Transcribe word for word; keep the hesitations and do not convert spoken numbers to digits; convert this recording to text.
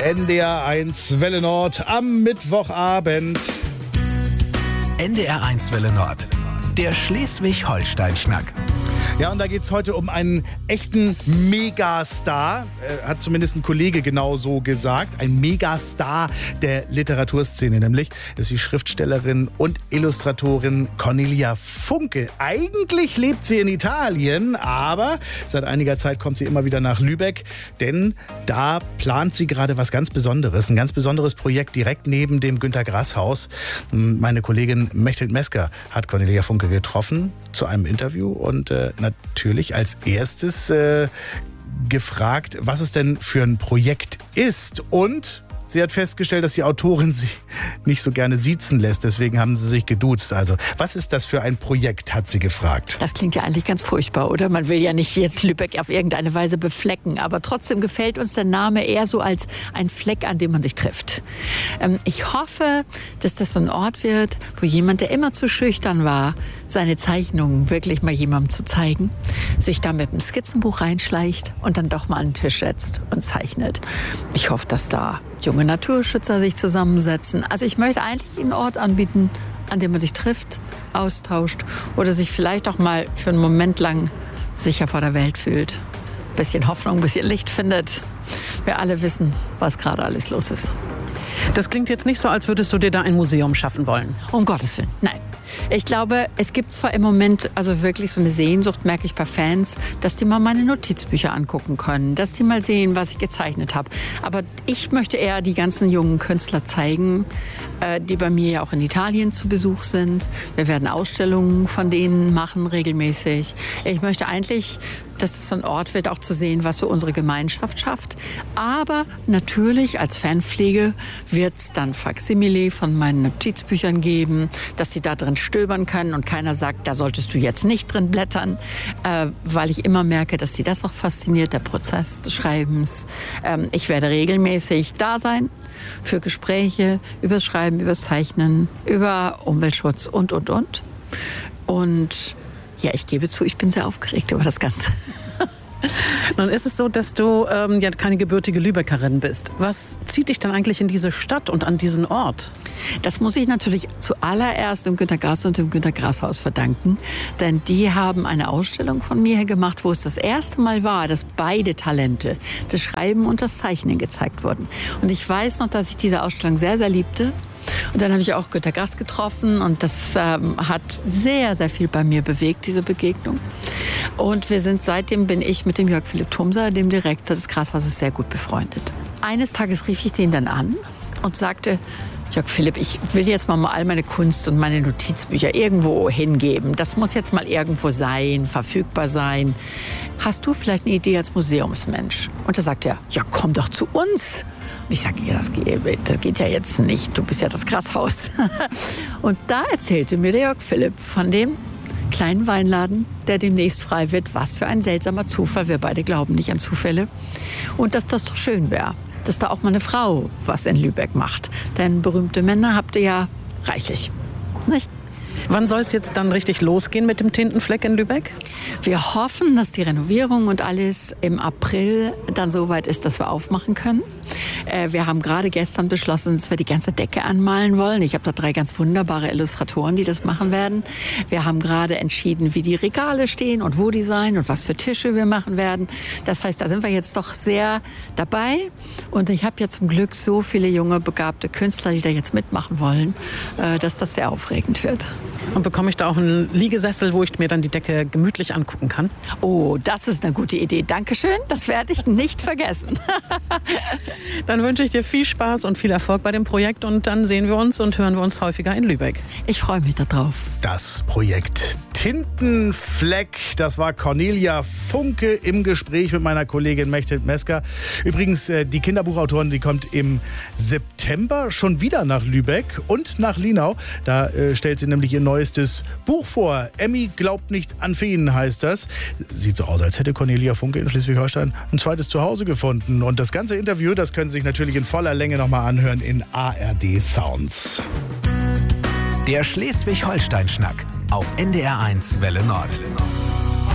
N D R eins Welle Nord am Mittwochabend. N D R eins Welle Nord, der Schleswig-Holstein-Schnack. Ja, und da geht es heute um einen echten Megastar, äh, hat zumindest ein Kollege genau so gesagt. Ein Megastar der Literaturszene nämlich. Das ist die Schriftstellerin und Illustratorin Cornelia Funke. Eigentlich lebt sie in Italien, aber seit einiger Zeit kommt sie immer wieder nach Lübeck, denn da plant sie gerade was ganz Besonderes. Ein ganz besonderes Projekt direkt neben dem Günter-Grass-Haus. Meine Kollegin Mechthild Mesker hat Cornelia Funke getroffen zu einem Interview und äh, natürlich als erstes äh, gefragt, was es denn für ein Projekt ist. Und sie hat festgestellt, dass die Autorin sie nicht so gerne siezen lässt. Deswegen haben sie sich geduzt. Also, was ist das für ein Projekt, hat sie gefragt. Das klingt ja eigentlich ganz furchtbar, oder? Man will ja nicht jetzt Lübeck auf irgendeine Weise beflecken. Aber trotzdem gefällt uns der Name eher so als ein Fleck, an dem man sich trifft. Ähm, ich hoffe, dass das so ein Ort wird, wo jemand, der immer zu schüchtern war, seine Zeichnungen wirklich mal jemandem zu zeigen, sich da mit einem Skizzenbuch reinschleicht und dann doch mal an den Tisch setzt und zeichnet. Ich hoffe, dass da junge Naturschützer sich zusammensetzen. Also ich möchte eigentlich einen Ort anbieten, an dem man sich trifft, austauscht oder sich vielleicht auch mal für einen Moment lang sicher vor der Welt fühlt. Ein bisschen Hoffnung, ein bisschen Licht findet. Wir alle wissen, was gerade alles los ist. Das klingt jetzt nicht so, als würdest du dir da ein Museum schaffen wollen. Um Gottes Willen, nein. Ich glaube, es gibt zwar im Moment also wirklich so eine Sehnsucht, merke ich bei Fans, dass die mal meine Notizbücher angucken können, dass die mal sehen, was ich gezeichnet habe. Aber ich möchte eher die ganzen jungen Künstler zeigen, die bei mir ja auch in Italien zu Besuch sind. Wir werden Ausstellungen von denen machen regelmäßig. Ich möchte eigentlich, dass das so ein Ort wird, auch zu sehen, was so unsere Gemeinschaft schafft. Aber natürlich als Fanpflege wird es dann Faksimile von meinen Notizbüchern geben, dass sie da drin stöbern können und keiner sagt, da solltest du jetzt nicht drin blättern, äh, weil ich immer merke, dass sie das auch fasziniert, der Prozess des Schreibens. Ähm, ich werde regelmäßig da sein für Gespräche übers Schreiben, übers Zeichnen, über Umweltschutz und, und, und. Und ja, ich gebe zu, ich bin sehr aufgeregt über das Ganze. Nun ist es so, dass du ähm, ja keine gebürtige Lübeckerin bist. Was zieht dich dann eigentlich in diese Stadt und an diesen Ort? Das muss ich natürlich zuallererst dem Günter-Grass und dem Günter-Grass-Haus verdanken. Denn die haben eine Ausstellung von mir gemacht, wo es das erste Mal war, dass beide Talente, das Schreiben und das Zeichnen, gezeigt wurden. Und ich weiß noch, dass ich diese Ausstellung sehr, sehr liebte. Und dann habe ich auch Günter-Grass getroffen und das ähm, hat sehr, sehr viel bei mir bewegt, diese Begegnung. Und wir sind seitdem, bin ich mit dem Jörg Philipp Thumser, dem Direktor des Grashauses, sehr gut befreundet. Eines Tages rief ich den dann an und sagte, Jörg Philipp, ich will jetzt mal all meine Kunst und meine Notizbücher irgendwo hingeben. Das muss jetzt mal irgendwo sein, verfügbar sein. Hast du vielleicht eine Idee als Museumsmensch? Und da sagt er, ja, komm doch zu uns. Und ich sage, ja, das geht, das geht ja jetzt nicht, du bist ja das Grashaus. Und da erzählte mir der Jörg Philipp von dem kleinen Weinladen, der demnächst frei wird. Was für ein seltsamer Zufall, wir beide glauben nicht an Zufälle. Und dass das doch schön wäre, dass da auch mal eine Frau was in Lübeck macht. Denn berühmte Männer habt ihr ja reichlich, nicht? Wann soll es jetzt dann richtig losgehen mit dem Tintenfleck in Lübeck? Wir hoffen, dass die Renovierung und alles im April dann so weit ist, dass wir aufmachen können. Äh, wir haben gerade gestern beschlossen, dass wir die ganze Decke anmalen wollen. Ich habe da drei ganz wunderbare Illustratoren, die das machen werden. Wir haben gerade entschieden, wie die Regale stehen und wo die sein und was für Tische wir machen werden. Das heißt, da sind wir jetzt doch sehr dabei. Und ich habe ja zum Glück so viele junge, begabte Künstler, die da jetzt mitmachen wollen, äh, dass das sehr aufregend wird. Und bekomme ich da auch einen Liegesessel, wo ich mir dann die Decke gemütlich angucken kann? Oh, das ist eine gute Idee. Dankeschön, das werde ich nicht vergessen. Dann wünsche ich dir viel Spaß und viel Erfolg bei dem Projekt und dann sehen wir uns und hören wir uns häufiger in Lübeck. Ich freue mich darauf. Das Projekt Tintenfleck, das war Cornelia Funke im Gespräch mit meiner Kollegin Mechthild Mesker. Übrigens, die Kinderbuchautorin, die kommt im September schon wieder nach Lübeck und nach Linau. Da äh, stellt sie nämlich ihr neuestes Buch vor. Emmy glaubt nicht an Feen, heißt das. Sieht so aus, als hätte Cornelia Funke in Schleswig-Holstein ein zweites Zuhause gefunden. Und das ganze Interview, das können Sie sich natürlich in voller Länge nochmal anhören in A R D Sounds. Der Schleswig-Holstein-Schnack auf N D R eins Welle Nord.